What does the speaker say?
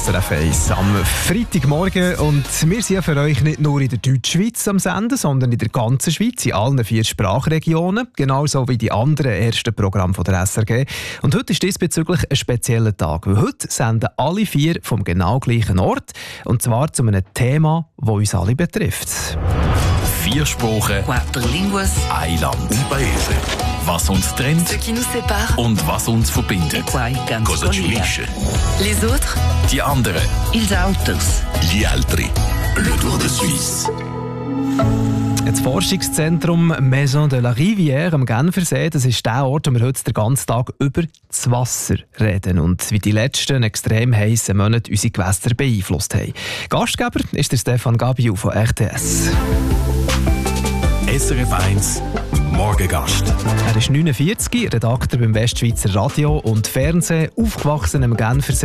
SRF 1 am Freitagmorgen. Und wir sind ja für euch nicht nur in der Deutschschweiz am Senden, sondern in der ganzen Schweiz, in allen 4 Sprachregionen. Genauso wie die anderen ersten Programme von der SRG. Und heute ist diesbezüglich ein spezieller Tag, weil heute senden alle 4 vom genau gleichen Ort. Und zwar zu einem Thema, das uns alle betrifft. 4 Sprachen, 4 línguas, ein Land, un paese. Was uns trennt ce qui nous sépare, und was uns verbindet. quai ganz Cosa ci collega. unisce? Les autres, Die anderen, ils autres. gli altri. Le Tour de Suisse. Das Forschungszentrum Maison de la Rivière am Genfersee, das ist der Ort, wo wir heute den ganzen Tag über das Wasser reden und wie die letzten extrem heissen Monate unsere Gewässer beeinflusst haben. Gastgeber ist der Stefan Gabiu von RTS. SRF 1 Morgengast. Er ist 49, Redakteur beim Westschweizer Radio und Fernsehen, aufgewachsen im Genfersee.